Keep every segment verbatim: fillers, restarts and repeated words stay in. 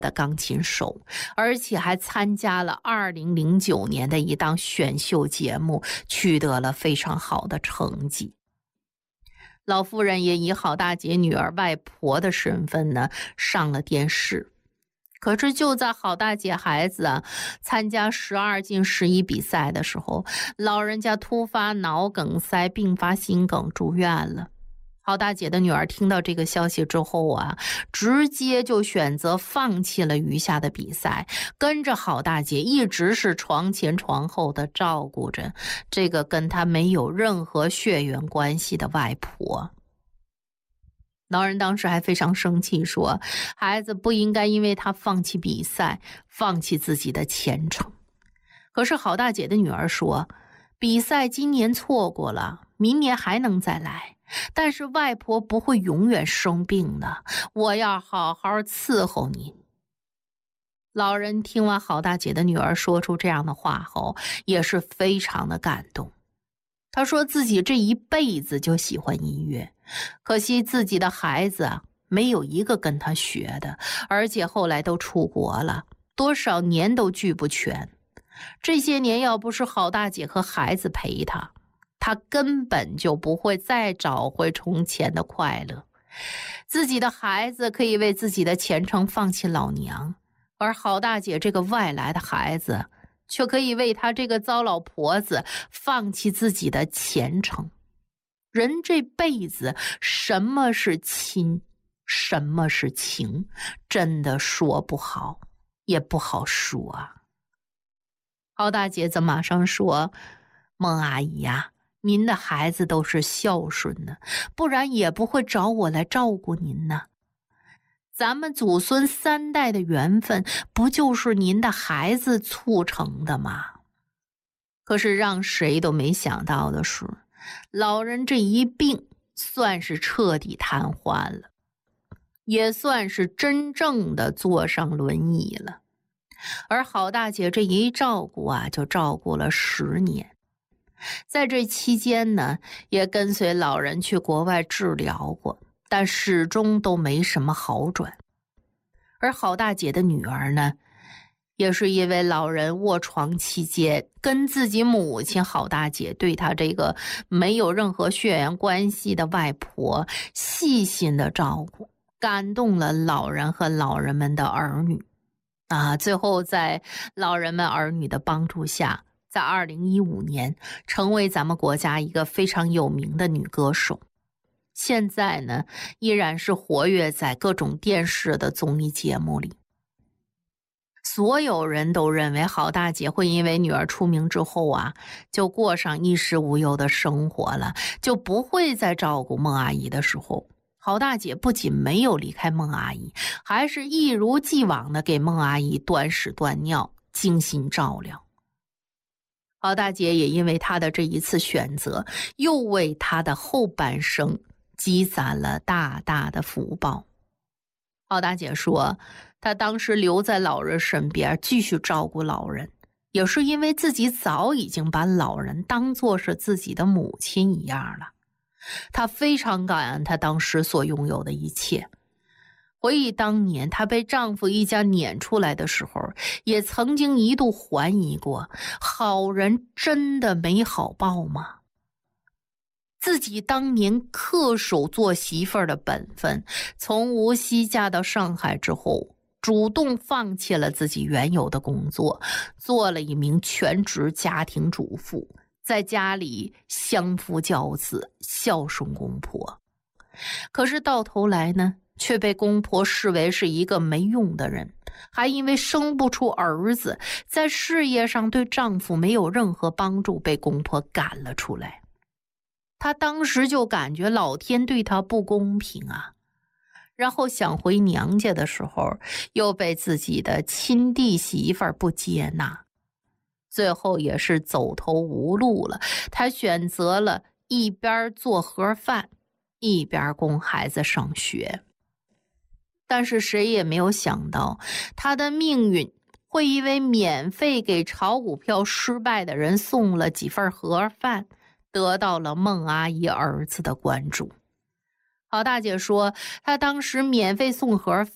的钢琴手，而且还参加了二零零九年的一档选秀节目，取得了非常好的成绩。老夫人也以郝大姐女儿外婆的身份呢上了电视。可是就在郝大姐孩子啊参加十二进十一比赛的时候，老人家突发脑梗塞并发心梗住院了。郝大姐的女儿听到这个消息之后啊，直接就选择放弃了余下的比赛，跟着郝大姐一直是床前床后的照顾着这个跟她没有任何血缘关系的外婆。老人当时还非常生气，说孩子不应该因为他放弃比赛，放弃自己的前程。可是郝大姐的女儿说，比赛今年错过了，明年还能再来，但是外婆不会永远生病的，我要好好伺候您。老人听完郝大姐的女儿说出这样的话后，也是非常的感动。他说自己这一辈子就喜欢音乐，可惜自己的孩子啊，没有一个跟他学的，而且后来都出国了，多少年都聚不全。这些年要不是郝大姐和孩子陪他，他根本就不会再找回从前的快乐。自己的孩子可以为自己的前程放弃老娘，而郝大姐这个外来的孩子却可以为她这个糟老婆子放弃自己的前程。人这辈子什么是亲，什么是情，真的说不好，也不好说啊。郝大姐则马上说，孟阿姨呀、啊，您的孩子都是孝顺的，不然也不会找我来照顾您呢。咱们祖孙三代的缘分，不就是您的孩子促成的吗？可是让谁都没想到的是，老人这一病算是彻底瘫痪了，也算是真正的坐上轮椅了。而郝大姐这一照顾啊，就照顾了十年。在这期间呢，也跟随老人去国外治疗过，但始终都没什么好转。而郝大姐的女儿呢，也是因为老人卧床期间跟自己母亲郝大姐对她这个没有任何血缘关系的外婆细心的照顾，感动了老人和老人们的儿女啊。最后在老人们儿女的帮助下，在二零一五年成为咱们国家一个非常有名的女歌手。现在呢，依然是活跃在各种电视的综艺节目里。所有人都认为郝大姐会因为女儿出名之后啊，就过上衣食无忧的生活了，就不会再照顾孟阿姨的时候，郝大姐不仅没有离开孟阿姨，还是一如既往的给孟阿姨端屎端尿，精心照料。郝大姐也因为她的这一次选择，又为她的后半生积攒了大大的福报。郝大姐说，她当时留在老人身边继续照顾老人，也是因为自己早已经把老人当作是自己的母亲一样了。她非常感恩她当时所拥有的一切。回忆当年她被丈夫一家撵出来的时候，也曾经一度怀疑过，好人真的没好报吗？自己当年恪守做媳妇儿的本分，从无锡嫁到上海之后，主动放弃了自己原有的工作，做了一名全职家庭主妇，在家里相夫教子，孝顺公婆。可是到头来呢，却被公婆视为是一个没用的人，还因为生不出儿子，在事业上对丈夫没有任何帮助，被公婆赶了出来。她当时就感觉老天对她不公平啊，然后想回娘家的时候，又被自己的亲弟媳妇儿不接纳，最后也是走投无路了。她选择了一边做盒饭，一边供孩子上学。但是谁也没有想到，她的命运会因为免费给炒股票失败的人送了几份盒饭，得到了孟阿姨儿子的关注。郝大姐说，她当时免费送盒饭，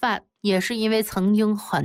也是因为曾经很